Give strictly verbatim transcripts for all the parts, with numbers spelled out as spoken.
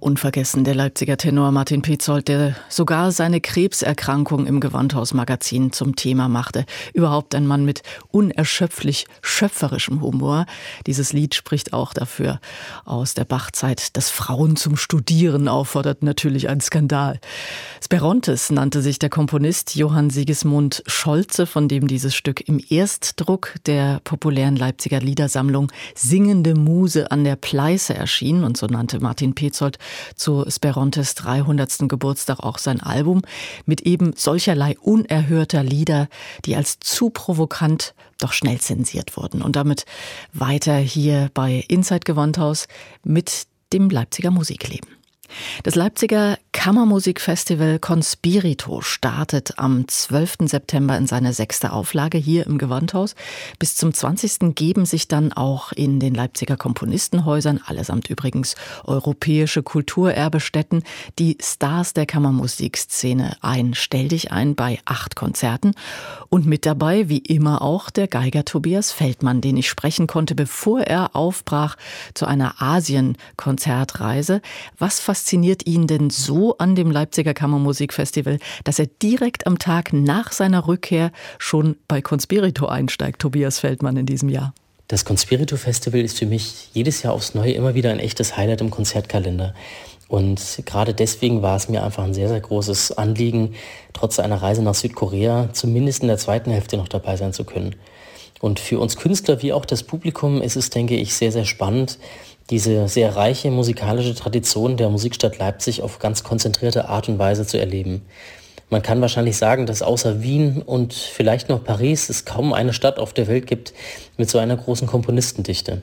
Unvergessen der Leipziger Tenor Martin Petzold, der sogar seine Krebserkrankung im Gewandhaus-Magazin zum Thema machte. Überhaupt ein Mann mit unerschöpflich schöpferischem Humor. Dieses Lied spricht auch dafür aus der Bach-Zeit, dass Frauen zum Studieren auffordert, natürlich ein Skandal. Sperontes nannte sich der Komponist Johann Sigismund Scholze, von dem dieses Stück im Erstdruck der populären Leipziger Liedersammlung Singende Muse an der Pleiße erschien. Und so nannte Martin Petzold zu Sperontes dreihundertsten Geburtstag auch sein Album mit eben solcherlei unerhörter Lieder, die als zu provokant doch schnell zensiert wurden. Und damit weiter hier bei Inside Gewandhaus mit dem Leipziger Musikleben. Das Leipziger Kammermusikfestival Conspirito startet am zwölften September in seine sechste Auflage hier im Gewandhaus. Bis zum zwanzigsten geben sich dann auch in den Leipziger Komponistenhäusern, allesamt übrigens europäische Kulturerbestätten, die Stars der Kammermusikszene ein. Stell dich ein bei acht Konzerten. Und mit dabei, wie immer auch, der Geiger Tobias Feldmann, den ich sprechen konnte, bevor er aufbrach zu einer Asien-Konzertreise. Was fasziniert ihn denn so an dem Leipziger Kammermusikfestival, dass er direkt am Tag nach seiner Rückkehr schon bei Conspirito einsteigt, Tobias Feldmann, in diesem Jahr? Das Conspirito Festival ist für mich jedes Jahr aufs Neue immer wieder ein echtes Highlight im Konzertkalender. Und gerade deswegen war es mir einfach ein sehr, sehr großes Anliegen, trotz einer Reise nach Südkorea zumindest in der zweiten Hälfte noch dabei sein zu können. Und für uns Künstler wie auch das Publikum ist es, denke ich, sehr, sehr spannend, diese sehr reiche musikalische Tradition der Musikstadt Leipzig auf ganz konzentrierte Art und Weise zu erleben. Man kann wahrscheinlich sagen, dass außer Wien und vielleicht noch Paris es kaum eine Stadt auf der Welt gibt mit so einer großen Komponistendichte.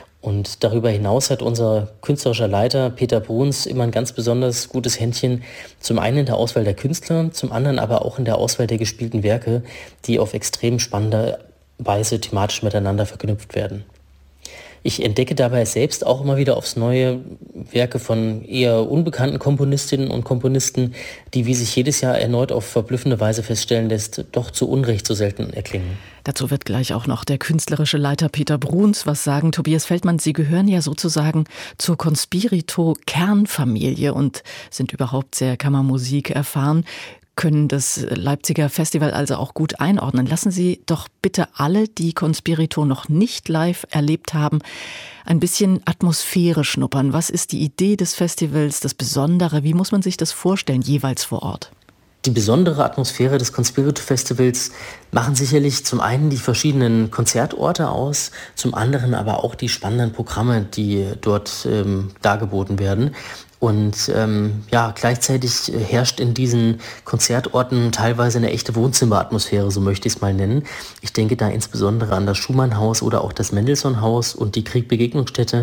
Und darüber hinaus hat unser künstlerischer Leiter Peter Bruns immer ein ganz besonders gutes Händchen, zum einen in der Auswahl der Künstler, zum anderen aber auch in der Auswahl der gespielten Werke, die auf extrem spannende Weise thematisch miteinander verknüpft werden. Ich entdecke dabei selbst auch immer wieder aufs Neue Werke von eher unbekannten Komponistinnen und Komponisten, die, wie sich jedes Jahr erneut auf verblüffende Weise feststellen lässt, doch zu Unrecht so selten erklingen. Dazu wird gleich auch noch der künstlerische Leiter Peter Bruns was sagen. Tobias Feldmann, Sie gehören ja sozusagen zur Conspirito-Kernfamilie und sind überhaupt sehr Kammermusik erfahren, können das Leipziger Festival also auch gut einordnen. Lassen Sie doch bitte alle, die Conspirito noch nicht live erlebt haben, ein bisschen Atmosphäre schnuppern. Was ist die Idee des Festivals, das Besondere? Wie muss man sich das vorstellen, jeweils vor Ort? Die besondere Atmosphäre des Conspirito-Festivals machen sicherlich zum einen die verschiedenen Konzertorte aus, zum anderen aber auch die spannenden Programme, die dort ähm, dargeboten werden. Und ähm, ja, gleichzeitig herrscht in diesen Konzertorten teilweise eine echte Wohnzimmeratmosphäre, so möchte ich es mal nennen. Ich denke da insbesondere an das Schumann-Haus oder auch das Mendelssohn-Haus und die Krieg-Begegnungsstätte,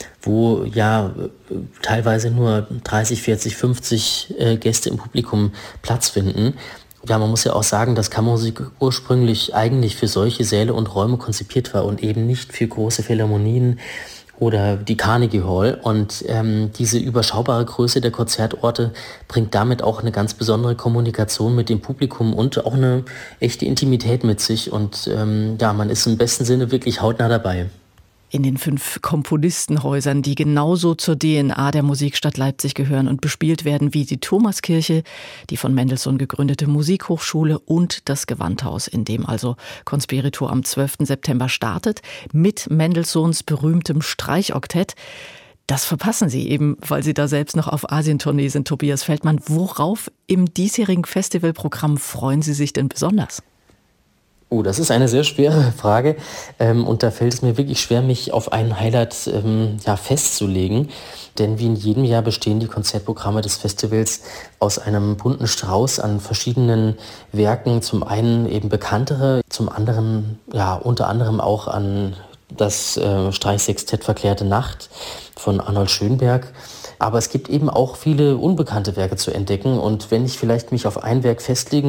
wo ja teilweise nur dreißig, vierzig, fünfzig äh, Gäste im Publikum Platz finden. Ja, man muss ja auch sagen, dass Kammermusik ursprünglich eigentlich für solche Säle und Räume konzipiert war und eben nicht für große Philharmonien oder die Carnegie Hall. Und ähm, diese überschaubare Größe der Konzertorte bringt damit auch eine ganz besondere Kommunikation mit dem Publikum und auch eine echte Intimität mit sich. Und ähm, ja, man ist im besten Sinne wirklich hautnah dabei. In den fünf Komponistenhäusern, die genauso zur D N A der Musikstadt Leipzig gehören und bespielt werden wie die Thomaskirche, die von Mendelssohn gegründete Musikhochschule und das Gewandhaus, in dem also Conspirito am zwölften September startet, mit Mendelssohns berühmtem Streichoktett. Das verpassen Sie eben, weil Sie da selbst noch auf Asientournee sind, Tobias Feldmann. Worauf im diesjährigen Festivalprogramm freuen Sie sich denn besonders? Oh, das ist eine sehr schwere Frage ähm, und da fällt es mir wirklich schwer, mich auf ein Highlight ähm, ja, festzulegen, denn wie in jedem Jahr bestehen die Konzertprogramme des Festivals aus einem bunten Strauß an verschiedenen Werken, zum einen eben bekanntere, zum anderen ja unter anderem auch an das äh, Streichsextett Verklärte Nacht von Arnold Schönberg. Aber es gibt eben auch viele unbekannte Werke zu entdecken und wenn ich vielleicht mich auf ein Werk festlegen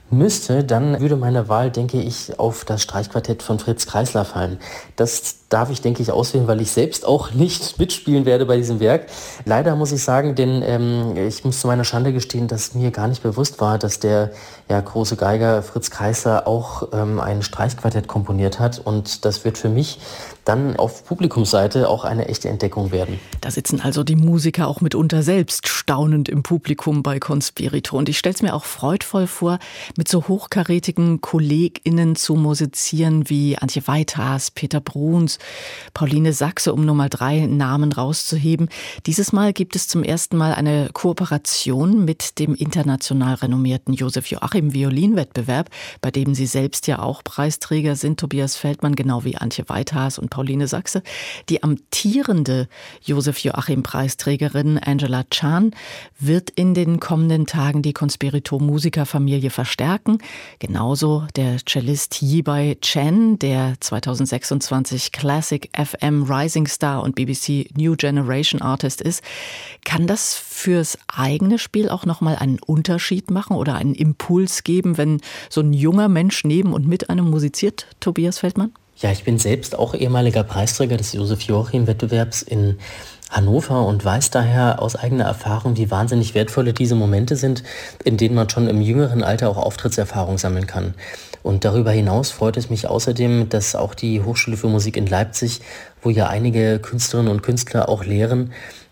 müsste, dann würde meine Wahl, denke ich, auf das Streichquartett von Fritz Kreisler fallen. Das darf ich, denke ich, auswählen, weil ich selbst auch nicht mitspielen werde bei diesem Werk. Leider muss ich sagen, denn ähm, ich muss zu meiner Schande gestehen, dass mir gar nicht bewusst war, dass der ja, große Geiger Fritz Kreisler auch ähm, ein Streichquartett komponiert hat. Und das wird für mich dann auf Publikumsseite auch eine echte Entdeckung werden. Da sitzen also die Musiker auch mitunter selbst staunend im Publikum bei Conspirito. Und ich stelle es mir auch freudvoll vor, mit so hochkarätigen KollegInnen zu musizieren wie Antje Weithaas, Peter Bruns, Pauline Sachse, um nur mal drei Namen rauszuheben. Dieses Mal gibt es zum ersten Mal eine Kooperation mit dem international renommierten Josef Joachim Violinwettbewerb, bei dem Sie selbst ja auch Preisträger sind, Tobias Feldmann, genau wie Antje Weithaas und Pauline Sachse. Die amtierende Josef Joachim Preisträgerin Angela Chan wird in den kommenden Tagen die Conspirito-Musikerfamilie verstärken. Genauso der Cellist Yibai Chen, der zweitausendsechsundzwanzig Classic F M Rising Star und B B C New Generation Artist ist. Kann das fürs eigene Spiel auch nochmal einen Unterschied machen oder einen Impuls geben, wenn so ein junger Mensch neben und mit einem musiziert, Tobias Feldmann? Ja, ich bin selbst auch ehemaliger Preisträger des Josef Joachim-Wettbewerbs in Hannover und weiß daher aus eigener Erfahrung, wie wahnsinnig wertvoll diese Momente sind, in denen man schon im jüngeren Alter auch Auftrittserfahrung sammeln kann. Und darüber hinaus freut es mich außerdem, dass auch die Hochschule für Musik in Leipzig, wo ja einige Künstlerinnen und Künstler auch lehren,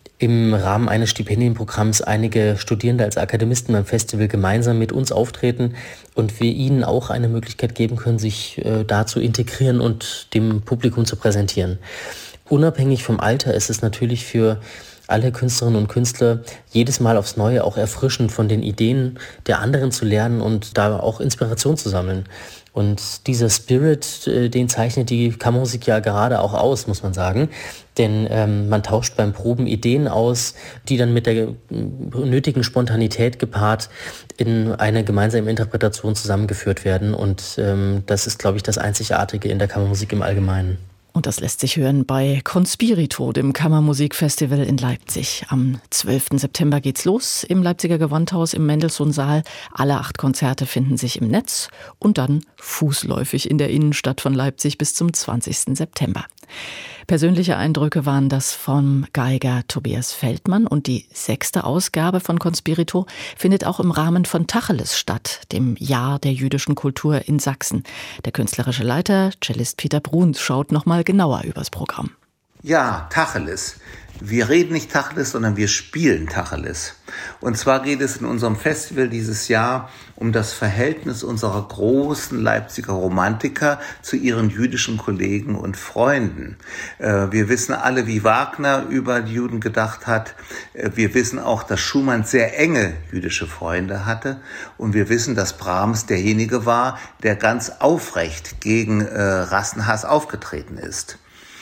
im Rahmen eines Stipendienprogramms einige Studierende als Akademisten beim Festival gemeinsam mit uns auftreten und wir ihnen auch eine Möglichkeit geben können, sich äh, da zu integrieren und dem Publikum zu präsentieren. Unabhängig vom Alter ist es natürlich für alle Künstlerinnen und Künstler jedes Mal aufs Neue auch erfrischend, von den Ideen der anderen zu lernen und da auch Inspiration zu sammeln. Und dieser Spirit, den zeichnet die Kammermusik ja gerade auch aus, muss man sagen. Denn ähm, man tauscht beim Proben Ideen aus, die dann mit der nötigen Spontanität gepaart in eine gemeinsame Interpretation zusammengeführt werden. Und ähm, das ist, glaube ich, das Einzigartige in der Kammermusik im Allgemeinen. Und das lässt sich hören bei Conspirito, dem Kammermusikfestival in Leipzig. Am zwölften September geht's los im Leipziger Gewandhaus im Mendelssohn-Saal. Alle acht Konzerte finden sich im Netz und dann fußläufig in der Innenstadt von Leipzig bis zum zwanzigsten September. Persönliche Eindrücke waren das vom Geiger Tobias Feldmann und die sechste Ausgabe von Conspirito findet auch im Rahmen von Tacheles statt, dem Jahr der jüdischen Kultur in Sachsen. Der künstlerische Leiter, Cellist Peter Bruns, schaut nochmal genauer übers Programm. Ja, Tacheles. Wir reden nicht Tacheles, sondern wir spielen Tacheles. Und zwar geht es in unserem Festival dieses Jahr um das Verhältnis unserer großen Leipziger Romantiker zu ihren jüdischen Kollegen und Freunden. Wir wissen alle, wie Wagner über die Juden gedacht hat. Wir wissen auch, dass Schumann sehr enge jüdische Freunde hatte. Und wir wissen, dass Brahms derjenige war, der ganz aufrecht gegen Rassenhass aufgetreten ist.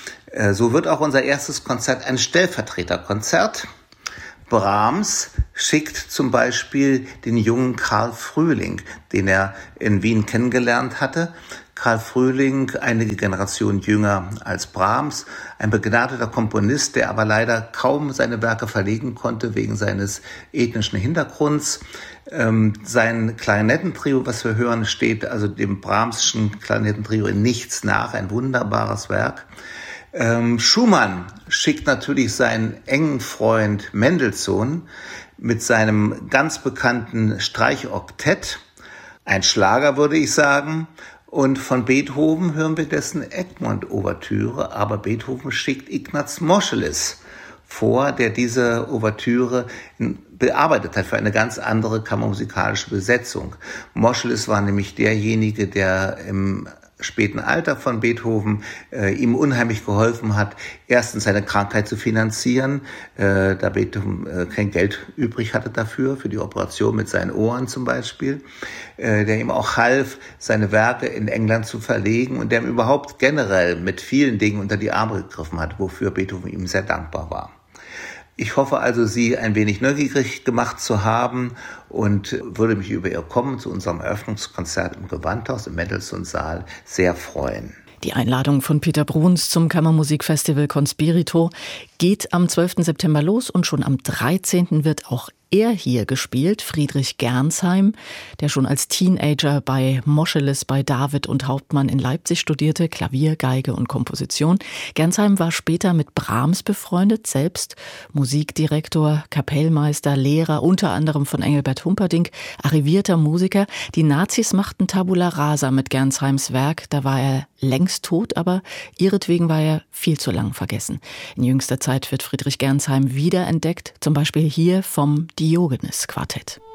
So wird auch unser erstes Konzert ein Stellvertreterkonzert. Brahms schickt zum Beispiel den jungen Karl Frühling, den er in Wien kennengelernt hatte. Karl Frühling, einige Generationen jünger als Brahms, ein begnadeter Komponist, der aber leider kaum seine Werke verlegen konnte wegen seines ethnischen Hintergrunds. Ähm, sein Klarinettentrio, was wir hören, steht also dem Brahmschen Klarinettentrio in nichts nach, ein wunderbares Werk. Ähm, Schumann schickt natürlich seinen engen Freund Mendelssohn mit seinem ganz bekannten Streichoktett, ein Schlager würde ich sagen, und von Beethoven hören wir dessen Egmont-Ouvertüre, aber Beethoven schickt Ignaz Moscheles vor, der diese Ouvertüre bearbeitet hat für eine ganz andere kammermusikalische Besetzung. Moscheles war nämlich derjenige, der im späten Alter von Beethoven äh, ihm unheimlich geholfen hat, erstens seine Krankheit zu finanzieren, äh, da Beethoven äh, kein Geld übrig hatte dafür, für die Operation mit seinen Ohren zum Beispiel, äh, der ihm auch half, seine Werke in England zu verlegen und der ihm überhaupt generell mit vielen Dingen unter die Arme gegriffen hat, wofür Beethoven ihm sehr dankbar war. Ich hoffe also, Sie ein wenig neugierig gemacht zu haben und würde mich über Ihr Kommen zu unserem Eröffnungskonzert im Gewandhaus im Mendelssohn-Saal sehr freuen. Die Einladung von Peter Bruns zum Kammermusikfestival Conspirito geht am zwölften September los und schon am dreizehnten wird auch er hier gespielt, Friedrich Gernsheim, der schon als Teenager bei Moscheles, bei David und Hauptmann in Leipzig studierte, Klavier, Geige und Komposition. Gernsheim war später mit Brahms befreundet, selbst Musikdirektor, Kapellmeister, Lehrer, unter anderem von Engelbert Humperdinck, arrivierter Musiker. Die Nazis machten Tabula rasa mit Gernsheims Werk, da war er längst tot, aber ihretwegen war er viel zu lang vergessen. In jüngster Zeit wird Friedrich Gernsheim wiederentdeckt, zum Beispiel hier vom Diogenes-Quartett.